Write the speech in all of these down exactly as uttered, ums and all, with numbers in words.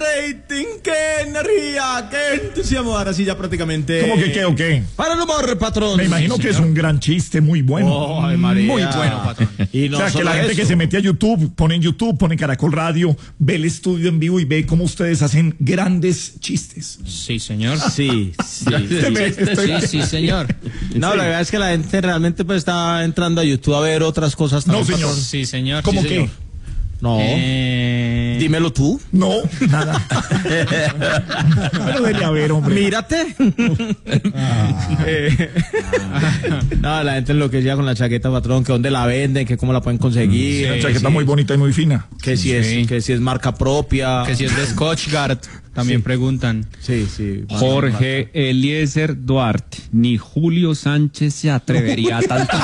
rating, qué energía, qué entusiasmo. Ahora sí ya prácticamente. ¿Cómo que qué o qué? Para el humor, patrón. Me imagino sí, que es un gran chiste muy bueno. Oh, ay, María. Muy bueno, patrón. Y no o sea, que la gente eso. que se mete a YouTube, pone en YouTube, pone Caracol Radio, ve el estudio en vivo y ve cómo ustedes hacen grandes chistes. Sí, señor. Sí, sí. Sí, sí, señor. No, la verdad es que la gente realmente pues está entrando a YouTube a ver otras cosas también. No, señor. patrón. Sí, señor. ¿Cómo sí, qué? señor. No. Eh... Dímelo tú. No, nada. Pero debería haber, hombre. Mírate. Ah. Eh, no, la gente enloquecida con la chaqueta, patrón, que dónde la venden, que cómo la pueden conseguir. Una Sí, chaqueta sí. muy bonita y muy fina. Que si Sí. es, que si es marca propia. Que si es de Scotchgard, también Sí. preguntan. Sí, sí. Jorge Eliezer Duarte, ni Julio Sánchez se atrevería a tanto.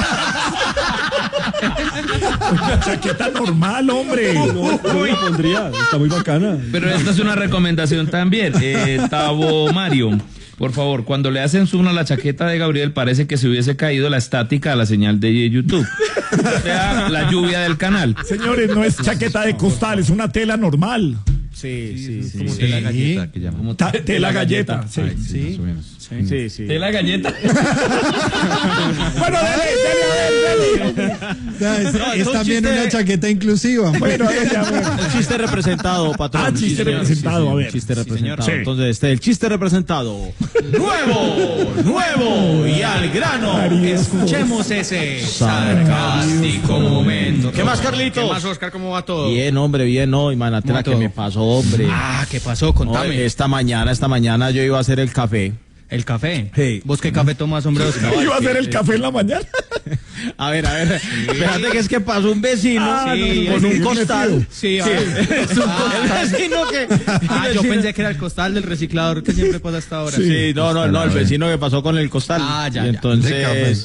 Una chaqueta normal, hombre. No, yo me pondría, está muy bacana. Pero esta es una recomendación también. Eh, Tavo Mario, por favor, cuando le hacen zoom a la chaqueta de Gabriel, parece que se hubiese caído la estática a la señal de YouTube. Vea la lluvia del canal. Señores, no es chaqueta de costal, es una tela normal. Sí, sí, sí. Como Sí, tela galleta que llaman. Ta- tela galleta. Sí. Ay, sí, más o menos. sí. sí. ¿De la galleta? Bueno, dale, dale, dale. Ya, es, No, es es un también chiste- una chaqueta inclusiva. Bueno, ya, bueno. El chiste representado, patrón. Ah, chiste Sí, señor. representado, Sí, sí, a ver. Chiste Sí, representado. señor. Sí. Entonces, este, el chiste representado. Nuevo, nuevo y al grano. Escuchemos ese sarcástico momento. ¿Qué más, Carlitos? ¿Qué más, Oscar? ¿Cómo va todo? Bien, hombre, bien, no. Imagínate la que todo? me pasó, hombre. Ah, ¿qué pasó? No, Contame. esta mañana, esta mañana yo iba a hacer el café. ¿El café? Sí. ¿Vos qué café tomas, hombre, Oscar? Iba a hacer el café en la mañana. A ver, a ver. Espérate que es que pasó un vecino Ah, sí, con sí, un sí, costal. Sí, Sí, ah. es un Ah. el vecino que. Ah, el yo vecino- pensé que era el costal del reciclador que siempre pasa hasta ahora. Sí, no, no, no, el vecino que pasó con el costal. Ah, ya, y ya. entonces.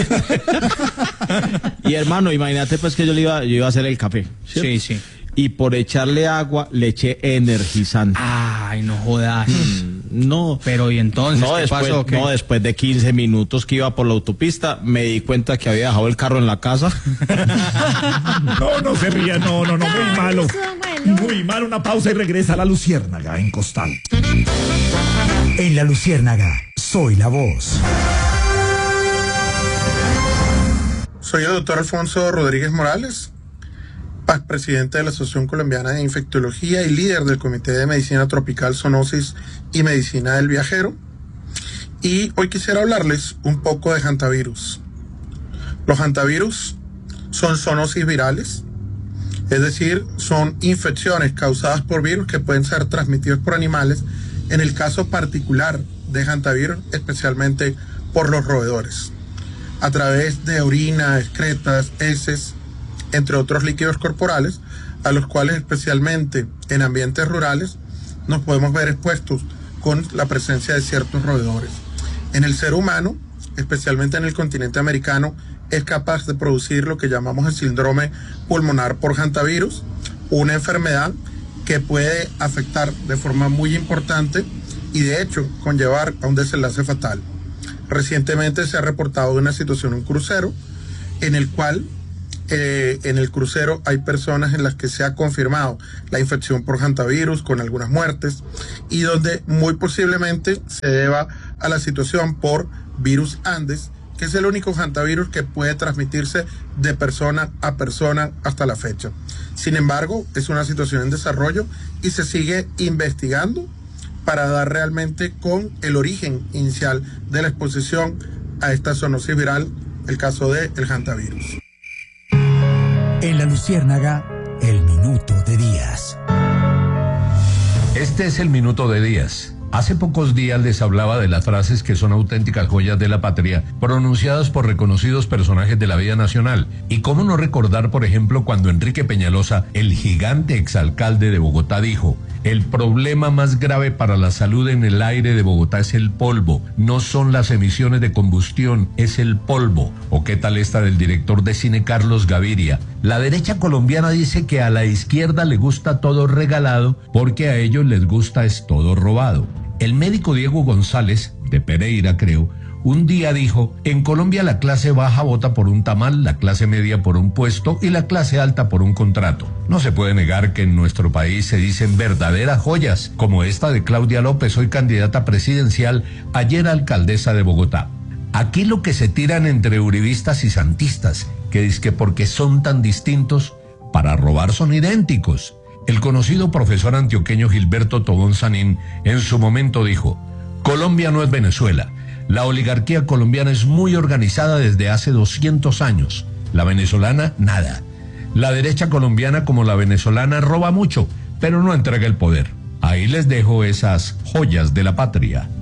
Y hermano, imagínate pues que yo le iba, yo iba a hacer el café. ¿cierto? Sí, sí. Y por echarle agua le eché energizante. Ay, no jodas. No. Pero ¿y entonces No qué después, pasó? ¿Qué? no, después de quince minutos que iba por la autopista, me di cuenta que había dejado el carro en la casa. No, no se ría, no, no, no, muy malo. Muy mal, una pausa y regresa a la Luciérnaga en Costal. En la Luciérnaga, soy la voz. Soy el doctor Alfonso Rodríguez Morales, presidente de la Asociación Colombiana de Infectología y líder del Comité de Medicina Tropical, Zoonosis y Medicina del Viajero. Y hoy quisiera hablarles un poco de hantavirus. Los hantavirus son zoonosis virales, es decir, son infecciones causadas por virus que pueden ser transmitidos por animales, en el caso particular de hantavirus, especialmente por los roedores, a través de orina, excretas, heces, entre otros líquidos corporales, a los cuales especialmente en ambientes rurales nos podemos ver expuestos con la presencia de ciertos roedores. En el ser humano, especialmente en el continente americano, es capaz de producir lo que llamamos el síndrome pulmonar por hantavirus, una enfermedad que puede afectar de forma muy importante y de hecho conllevar a un desenlace fatal. Recientemente se ha reportado una situación en un crucero en el cual Eh, en el crucero hay personas en las que se ha confirmado la infección por hantavirus con algunas muertes y donde muy posiblemente se deba a la situación por virus Andes, que es el único hantavirus que puede transmitirse de persona a persona hasta la fecha. Sin embargo, es una situación en desarrollo y se sigue investigando para dar realmente con el origen inicial de la exposición a esta zoonosis viral, el caso del hantavirus. En la Luciérnaga, el minuto de Díaz. Este es el minuto de Díaz. Hace pocos días les hablaba de las frases que son auténticas joyas de la patria, pronunciadas por reconocidos personajes de la vida nacional. Y cómo no recordar, por ejemplo, cuando Enrique Peñalosa, el gigante exalcalde de Bogotá, dijo: el problema más grave para la salud en el aire de Bogotá es el polvo, no son las emisiones de combustión, es el polvo. O qué tal esta del director de cine Carlos Gaviria: la derecha colombiana dice que a la izquierda le gusta todo regalado porque a ellos les gusta es todo robado. El médico Diego González, de Pereira creo, un día dijo, en Colombia la clase baja vota por un tamal, la clase media por un puesto y la clase alta por un contrato. No se puede negar que en nuestro país se dicen verdaderas joyas, como esta de Claudia López, hoy candidata presidencial, ayer alcaldesa de Bogotá. Aquí lo que se tiran entre uribistas y santistas, que dizque porque son tan distintos, para robar son idénticos. El conocido profesor antioqueño Gilberto Tobón Sanín en su momento dijo, Colombia no es Venezuela. La oligarquía colombiana es muy organizada desde hace doscientos años. La venezolana, nada. La derecha colombiana como la venezolana roba mucho, pero no entrega el poder. Ahí les dejo esas joyas de la patria.